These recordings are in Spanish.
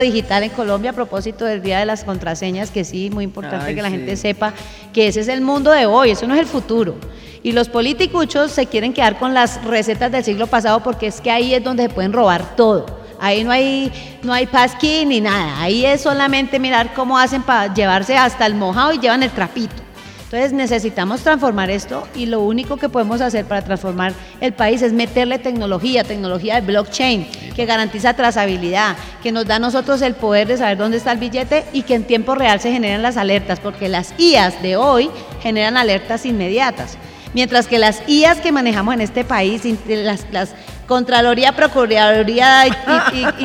digital en Colombia a propósito del Día de las Contraseñas, que sí, muy importante que la gente sepa que ese es el mundo de hoy, eso no es el futuro. Y los politicuchos se quieren quedar con las recetas del siglo pasado porque es que ahí es donde se pueden robar todo. Ahí no hay passkey ni nada, ahí es solamente mirar cómo hacen para llevarse hasta el mojado y llevan el trapito. Entonces necesitamos transformar esto y lo único que podemos hacer para transformar el país es meterle tecnología de blockchain, que garantiza trazabilidad, que nos da a nosotros el poder de saber dónde está el billete y que en tiempo real se generan las alertas, porque las IAs de hoy generan alertas inmediatas, mientras que las IAs que manejamos en este país, las Contraloría, Procuraduría y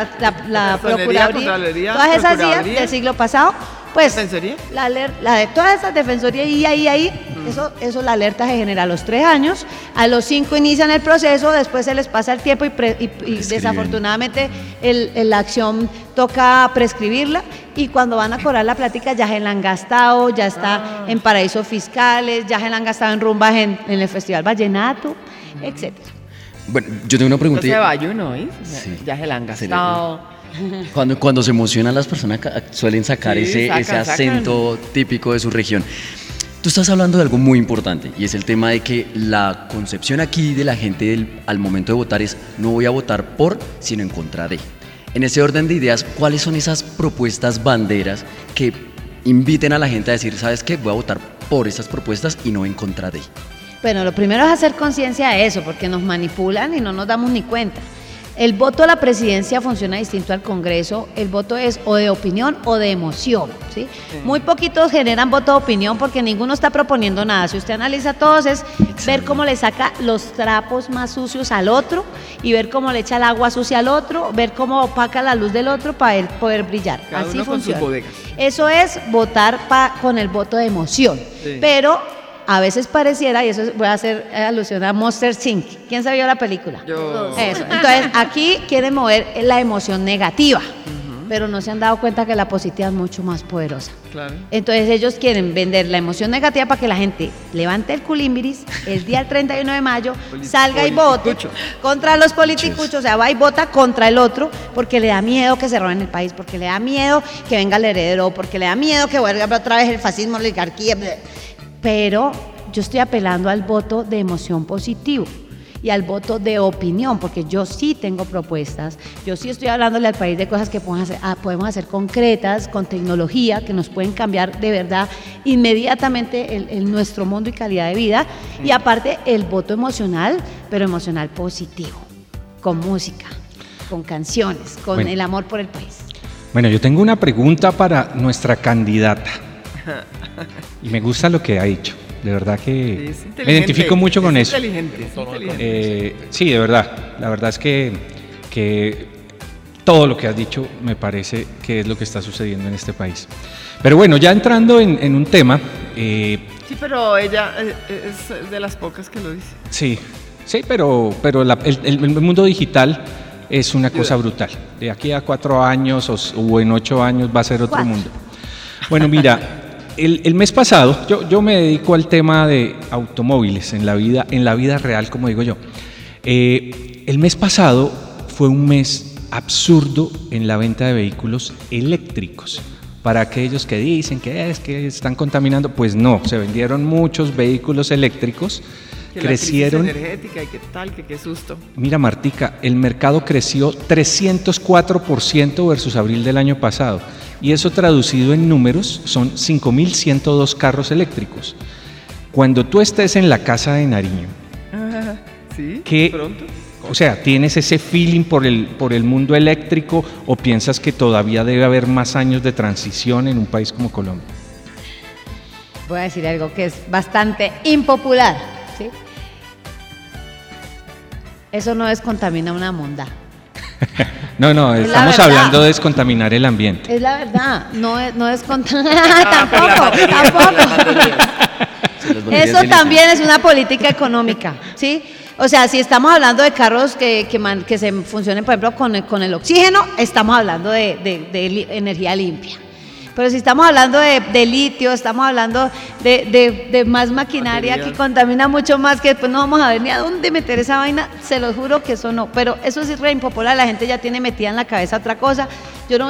la Procuraduría, todas esas IAs del siglo pasado, pues ¿Defensoría? La de todas esas defensorías y ahí, eso la alerta se genera a los 3 años, a los 5 inician el proceso, después se les pasa el tiempo y desafortunadamente la acción toca prescribirla y cuando van a cobrar la plática ya se la han gastado, ya está en paraísos fiscales, ya se la han gastado en rumbas en el Festival Vallenato, etcétera. Bueno, yo tengo una pregunta. Entonces Bayo, ¿no? Sí. Ya se la han gastado. Cuando se emocionan las personas suelen sacar ese acento típico de su región. Tú estás hablando de algo muy importante y es el tema de que la concepción aquí de la gente al momento de votar es no voy a votar por, sino en contra de. En ese orden de ideas, ¿cuáles son esas propuestas banderas que inviten a la gente a decir, ¿sabes qué? Voy a votar por esas propuestas y no en contra de. Bueno, lo primero es hacer conciencia de eso, porque nos manipulan y no nos damos ni cuenta. El voto a la presidencia funciona distinto al Congreso, el voto es o de opinión o de emoción, ¿sí? Muy poquitos generan voto de opinión porque ninguno está proponiendo nada. Si usted analiza todos es ver cómo le saca los trapos más sucios al otro y ver cómo le echa el agua sucia al otro, ver cómo opaca la luz del otro para él poder brillar. Cada así uno funciona. con sus bodegas. Eso es votar con el voto de emoción, pero a veces pareciera, y eso voy a hacer alusión a Monster Inc. ¿Quién se vio la película? Yo. Eso. Entonces, aquí quieren mover la emoción negativa, pero no se han dado cuenta que la positiva es mucho más poderosa. Claro. Entonces, ellos quieren vender la emoción negativa para que la gente levante el culimbiris el día 31 de mayo, salga y vote contra los politicuchos, o sea, va y vota contra el otro, porque le da miedo que se roben el país, porque le da miedo que venga el heredero, porque le da miedo que vuelva otra vez el fascismo, la oligarquía. Pero yo estoy apelando al voto de emoción positivo y al voto de opinión, porque yo sí tengo propuestas, yo sí estoy hablándole al país de cosas que podemos hacer concretas, con tecnología, que nos pueden cambiar de verdad inmediatamente nuestro mundo y calidad de vida, y aparte el voto emocional, pero emocional positivo, con música, con canciones, con el amor por el país. Bueno, yo tengo una pregunta para nuestra candidata. Y me gusta lo que ha dicho, de verdad que me identifico mucho con eso. Sí, de verdad, la verdad es que todo lo que has dicho me parece que es lo que está sucediendo en este país. Pero bueno, ya entrando en un tema. Sí, pero ella es de las pocas que lo dice. Sí, pero el mundo digital es una cosa brutal. De aquí a 4 años o en 8 años va a ser otro mundo. Bueno, mira. El mes pasado, yo me dedico al tema de automóviles en la vida real, como digo yo. El mes pasado fue un mes absurdo en la venta de vehículos eléctricos. Para aquellos que dicen que están contaminando, pues no, se vendieron muchos vehículos eléctricos. Crecieron. La crisis energética y qué tal, qué susto. Mira, Martica, el mercado creció 304% versus abril del año pasado. Y eso traducido en números son 5.102 carros eléctricos. Cuando tú estés en la casa de Nariño, ¿sí? ¿Pronto? O sea, ¿tienes ese feeling por el mundo eléctrico o piensas que todavía debe haber más años de transición en un país como Colombia? Voy a decir algo que es bastante impopular, ¿sí? Eso no descontamina una monda. No, estamos hablando de descontaminar el ambiente. Es la verdad, no descontaminar, tampoco. Eso también es una política económica, ¿sí? O sea, si estamos hablando de carros que se funcionen, por ejemplo, con el oxígeno, estamos hablando de energía limpia. Pero si estamos hablando de litio, estamos hablando de más maquinaria que contamina mucho más, que después no vamos a ver ni a dónde meter esa vaina, se lo juro que eso no. Pero eso sí es re impopular, la gente ya tiene metida en la cabeza otra cosa.